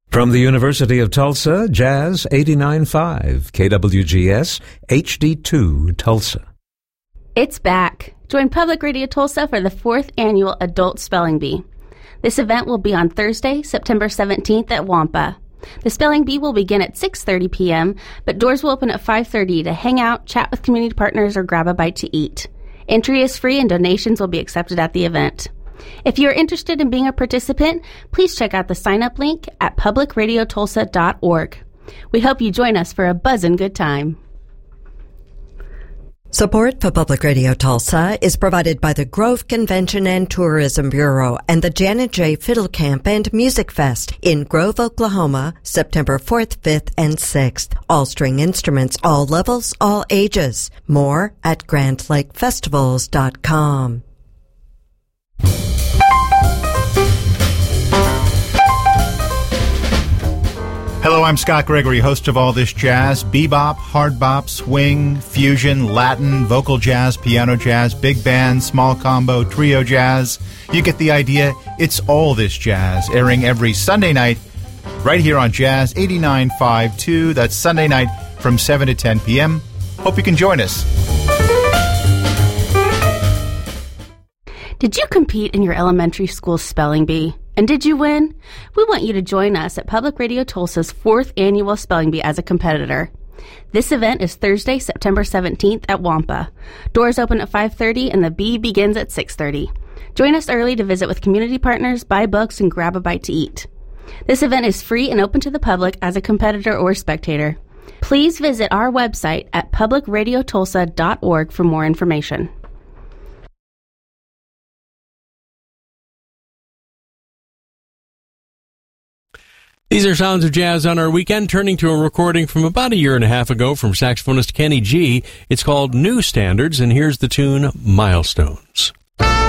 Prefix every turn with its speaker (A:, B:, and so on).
A: From the University of Tulsa, Jazz 89.5, KWGS, HD2, Tulsa.
B: It's back. Join Public Radio Tulsa for the 4th Annual Adult Spelling Bee. This event will be on Thursday, September 17th at Wampa. The Spelling Bee will begin at 6:30 p.m., but doors will open at 5:30 to hang out, chat with community partners, or grab a bite to eat. Entry is free and donations will be accepted at the event. If you are interested in being a participant, please check out the sign-up link at publicradiotulsa.org. We hope you join us for a buzzin' good time.
C: Support for Public Radio Tulsa is provided by the Grove Convention and Tourism Bureau and the Janet J. Fiddle Camp and Music Fest in Grove, Oklahoma, September 4th, 5th, and 6th. All string instruments, all levels, all ages. More at GrandLakeFestivals.com.
D: Hello, I'm Scott Gregory, host of All This Jazz. Bebop, hard bop, swing, fusion, Latin, vocal jazz, piano jazz, big band, small combo, trio jazz. You get the idea. It's All This Jazz, airing every Sunday night right here on Jazz 89.5 That's Sunday night from 7 to 10 p.m. Hope you can join us.
B: Did you compete in your elementary school spelling bee? And did you win? We want you to join us at Public Radio Tulsa's 4th Annual Spelling Bee as a competitor. This event is Thursday, September 17th at Wampa. Doors open at 5:30 and the bee begins at 6:30. Join us early to visit with community partners, buy books, and grab a bite to eat. This event is free and open to the public as a competitor or spectator. Please visit our website at publicradiotulsa.org for more information.
E: These are sounds of jazz on our weekend, turning to a recording from about a year and a half ago from saxophonist Kenny G. It's called New Standards, and here's the tune Milestone.